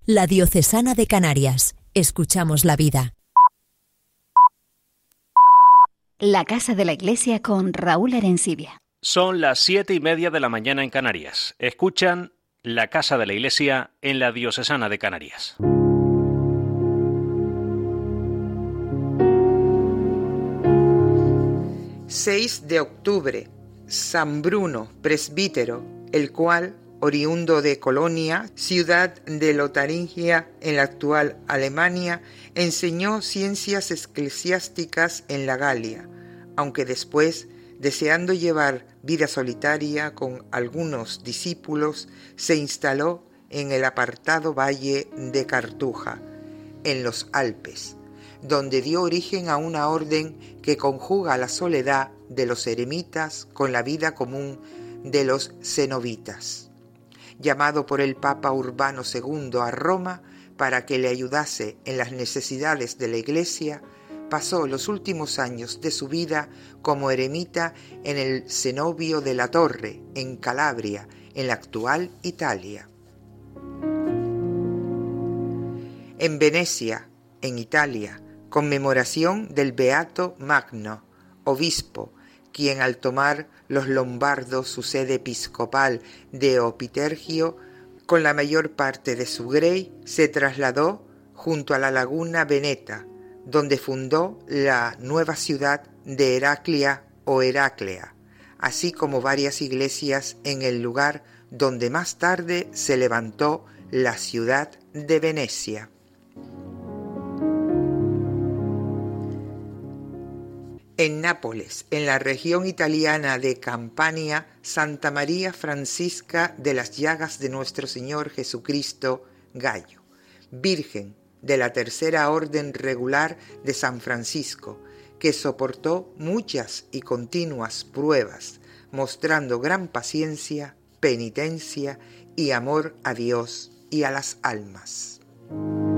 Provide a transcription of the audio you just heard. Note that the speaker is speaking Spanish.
La Diocesana de Canarias. Escuchamos la vida. La Casa de la Iglesia con Raúl Arencibia. Son las 7:30 de la mañana en Canarias. Escuchan La Casa de la Iglesia en la Diocesana de Canarias. ...6 de octubre... San Bruno, presbítero, el cual, oriundo de Colonia, ciudad de Lotaringia en la actual Alemania, enseñó ciencias eclesiásticas en la Galia, aunque después, deseando llevar vida solitaria con algunos discípulos, se instaló en el apartado valle de Cartuja, en los Alpes, donde dio origen a una orden que conjuga la soledad de los eremitas con la vida común de los cenobitas. Llamado por el Papa Urbano II a Roma para que le ayudase en las necesidades de la Iglesia, pasó los últimos años de su vida como eremita en el cenobio de la Torre, en Calabria, en la actual Italia. En Venecia, en Italia, conmemoración del Beato Magno, obispo, quien al tomar los lombardos su sede episcopal de Opitergio, con la mayor parte de su grey, se trasladó junto a la laguna Veneta, donde fundó la nueva ciudad de Heraclia o Heraclea, así como varias iglesias en el lugar donde más tarde se levantó la ciudad de Venecia. En Nápoles, en la región italiana de Campania, Santa María Francisca de las Llagas de Nuestro Señor Jesucristo, Gallo, Virgen de la Tercera Orden Regular de San Francisco, que soportó muchas y continuas pruebas, mostrando gran paciencia, penitencia y amor a Dios y a las almas.